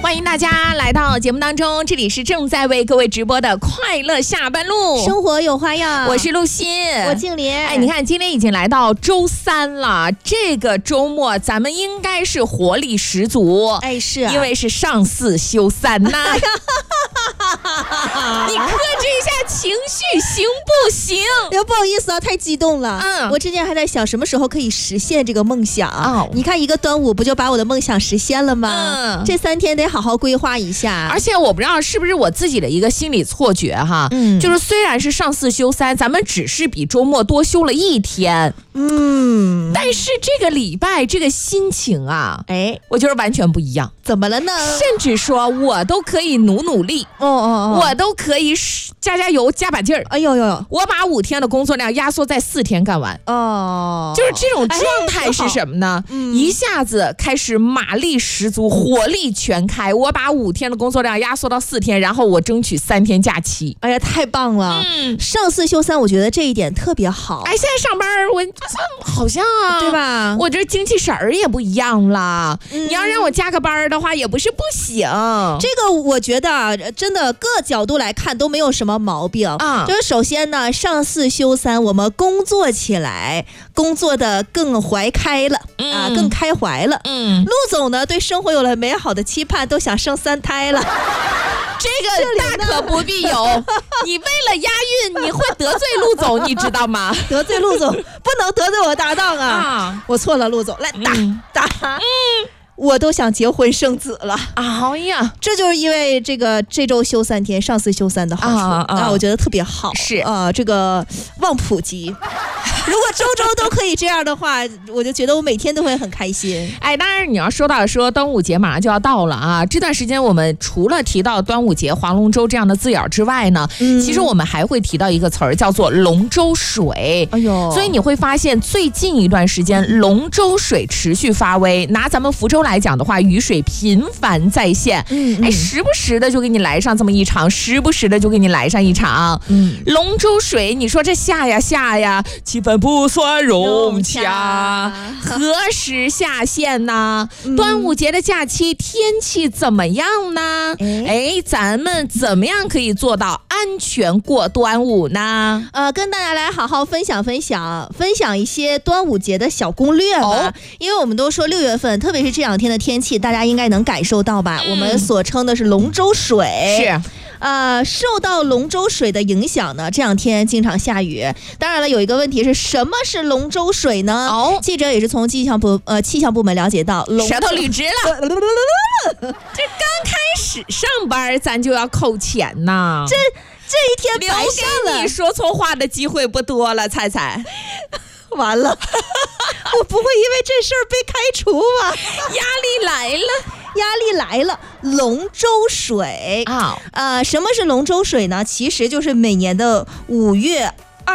欢迎大家来到节目当中，这里是正在为各位直播的快乐下班路， 生活有花样。 我是陆欣， 我静林。 你看今天已经来到周三了，这个周末咱们应该是活力十足。 是啊， 因为是上四休三呐。你克制一下情绪行不行？ 不好意思啊，太激动了。我之前还在想什么时候可以实现这个梦想。你看一个端午不就把我的梦想实现了吗？这3天得好好规划一下。 而且我不知道是不是我自己的一个心理错觉哈，就是虽然是上四休三，咱们只是比周末多休了1天，但是这个礼拜这个心情啊，我觉得完全不一样。 怎么了呢？ 甚至说我都可以努力，我都可以加油加把劲儿。我把5天的工作量压缩在4天干完。就是这种状态是什么呢？一下子开始马力十足，火力全开。我把5天的工作量压缩到4天，然后我争取3天假期。 哎呀，太棒了！上4休3，我觉得这一点特别好。 现在上班我好像啊， 对吧？ 我这精气神儿也不一样了。你要让我加个班的话，也不是不行。 这个我觉得啊，真的各角度来看都没有什么毛病啊。就是首先呢，上4休3，我们工作起来，工作的更怀开了更开怀了。陆总呢，对生活有了美好的期盼，都想生3胎了。 这个大可不必有。你为了押韵，你会得罪陆总，你知道吗？ 得罪陆总，不能得罪我搭档啊！我错了，陆总，来打。我都想结婚生子了。这就是因为这周休3天，上4休3的好处我觉得特别好。 是这个望普及。如果周都可以这样的话，我就觉得我每天都会很开心。 当然你要说到端午节马上就要到了啊，这段时间我们除了提到端午节、划龙舟这样的字眼之外呢，其实我们还会提到一个词儿，叫做龙舟水。所以你会发现最近一段时间龙舟水持续发威。拿咱们福州来讲的话，雨水频繁在线，时不时的就给你来上这么一场，时不时的就给你来上一场。龙舟水，你说这下呀，气氛不算融洽，何时下线呢？端午节的假期天气怎么样呢？咱们怎么样可以做到安全过端午呢？ 跟大家来好好分享一些端午节的小攻略吧。因为我们都说6月份，特别是这2天的天气，大家应该能感受到吧？我们所称的是龙舟水。 是。 受到龙舟水的影响呢，这2天经常下雨。当然了，有一个问题是什么是龙舟水呢？记者也是从气象部门了解到， 舌头捋直了。这刚开始上班，咱就要扣钱呐。 这一天白上了， 留给你说错话的机会不多了，彩完了，我不会因为这事儿被开除吧？ 压力来了。 龙舟水什么是龙舟水呢？其实就是每年的5月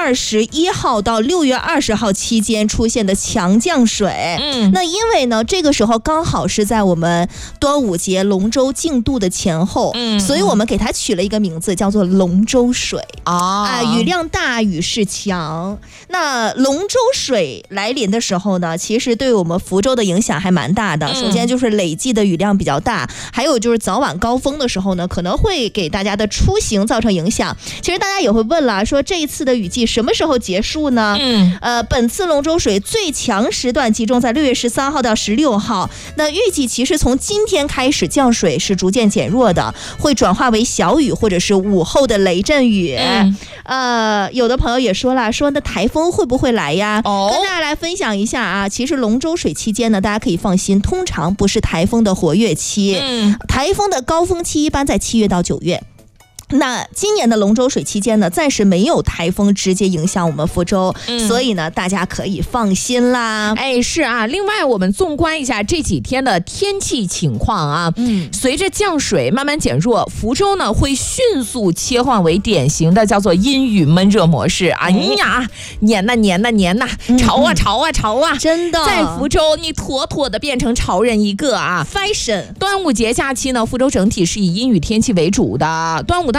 21号到6月20号期间出现的强降水。那因为呢，这个时候刚好是在我们端午节龙舟竞渡的前后，所以我们给它取了一个名字，叫做龙舟水。雨量大，雨势强。那龙舟水来临的时候呢，其实对我们福州的影响还蛮大的。首先就是累计的雨量比较大，还有就是早晚高峰的时候呢，可能会给大家的出行造成影响。其实大家也会问了，说这一次的雨季什么时候结束呢？本次龙舟水最强时段集中在6月13号到16号。那预计其实从今天开始降水是逐渐减弱的，会转化为小雨或者是午后的雷阵雨。有的朋友也说了，说那台风会不会来呀？跟大家来分享一下啊。其实龙舟水期间呢，大家可以放心，通常不是台风的活跃期。台风的高峰期一般在7月到9月。那今年的龙舟水期间呢，暂时没有台风直接影响我们福州，所以呢，大家可以放心啦。 是啊。另外，我们纵观一下这几天的天气情况啊，随着降水慢慢减弱，福州呢会迅速切换为典型的叫做阴雨闷热模式。年呐，潮啊！真的，在福州你妥妥的变成潮人一个啊 ！Fashion。 端午节假期呢，福州整体是以阴雨天气为主的。端午到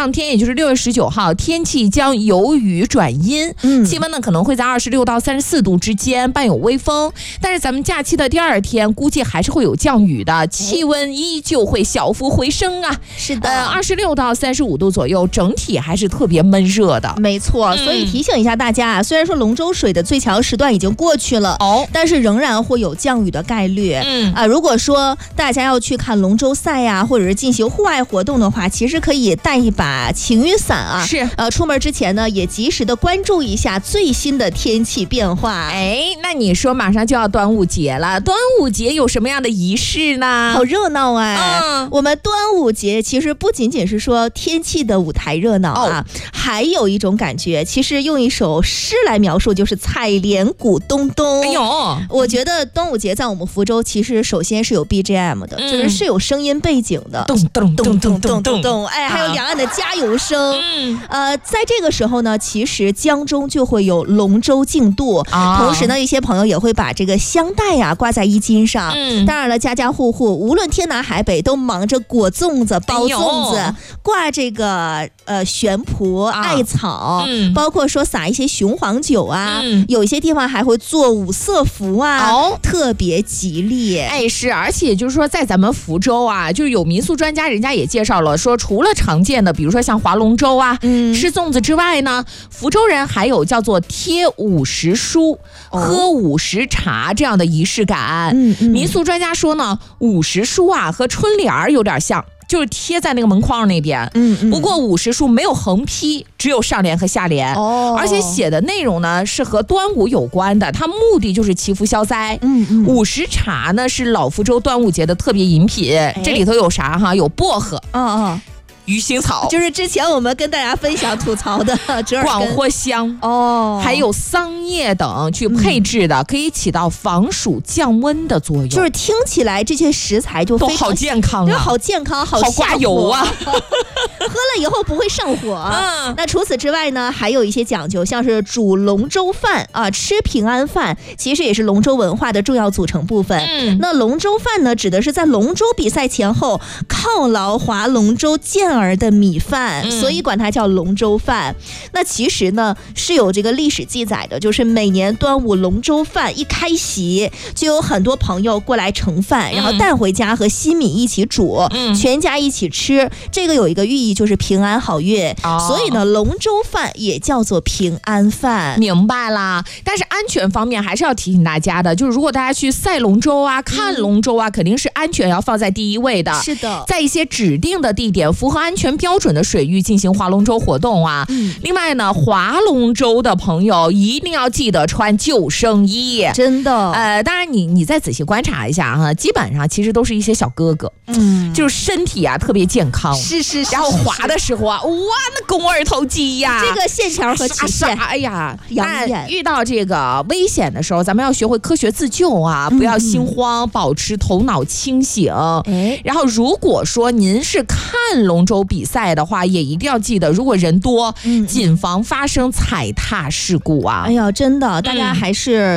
当天，也就是6月19号，天气将由雨转阴，气温呢可能会在26到34度之间，伴有微风。但是咱们假期的第2天，估计还是会有降雨的，气温依旧会小幅回升啊。 是的 ，26到35度左右，整体还是特别闷热的。 没错，所以提醒一下大家啊，虽然说龙舟水的最强时段已经过去了，但是仍然会有降雨的概率。如果说大家要去看龙舟赛呀，或者是进行户外活动的话，其实可以带一把晴雨伞啊。 是， 出门之前呢，也及时的关注一下最新的天气变化。 那你说马上就要端午节了，端午节有什么样的仪式呢？ 好热闹啊！我们端午节其实不仅仅是说天气的舞台热闹啊，还有一种感觉，其实用一首诗来描述，就是采莲鼓咚咚。 哎呦， 我觉得端午节在我们福州，其实首先是有 BGM 的，就是有声音背景的， 咚咚咚咚咚咚咚，还有两岸的加油声。在这个时候呢，其实江中就会有龙舟竞渡，同时呢，一些朋友也会把这个香带呀挂在衣襟上。当然了，家家户户无论天南海北，都忙着裹粽子、包粽子、挂这个悬蒲、艾草，包括说撒一些雄黄酒啊，有一些地方还会做五色符啊，特别吉利。 是，而且就是说，在咱们福州啊，就是有民俗专家人家也介绍了，说除了常见的，比如说像划龙舟啊、吃粽子之外呢，福州人还有叫做贴50书、喝50茶这样的仪式感。民俗专家说呢，50书啊和春联有点像，就是贴在那个门框那边。不过50书没有横批，只有上联和下联。而且写的内容呢是和端午有关的，它目的就是祈福消灾。50茶呢是老福州端午节的特别饮品，这里头有啥哈？有薄荷。鱼腥草， 就是之前我们跟大家分享吐槽的折耳根、 广藿香还有桑叶等去配制的，可以起到防暑降温的作用。 就是听起来这些食材就都好健康啊， 好健康，好刮油啊， 喝了以后不会上火。那除此之外呢，还有一些讲究，像是煮龙舟饭啊，吃平安饭，其实也是龙舟文化的重要组成部分。那龙舟饭呢，指的是在龙舟比赛前后犒劳划龙舟健儿的米饭，所以管它叫龙舟饭。那其实呢是有这个历史记载的，就是每年端午龙舟饭一开席，就有很多朋友过来盛饭，然后带回家和新米一起煮，全家一起吃。这个有一个寓意，就是平安好运。所以呢，龙舟饭也叫做平安饭。 明白啦。但是安全方面还是要提醒大家的，就是如果大家去赛龙舟啊、看龙舟啊，肯定是安全要放在第一位的。 是的， 在一些指定的地点，符合安全标准的水域进行划龙舟活动啊。另外呢，划龙舟的朋友一定要记得穿救生衣， 真的。 当然你再仔细观察一下哈，基本上其实都是一些小哥哥，就是身体啊特别健康， 是， 然后划的时候啊，哇，那肱二头肌呀， 这个线条和曲线， 哎呀， 养眼。 遇到这个危险的时候，咱们要学会科学自救啊，不要心慌，保持头脑清醒。然后如果说您是看龙舟比赛的话，也一定要记得，如果人多，谨防发生踩踏事故啊。 哎呀，真的，大家还是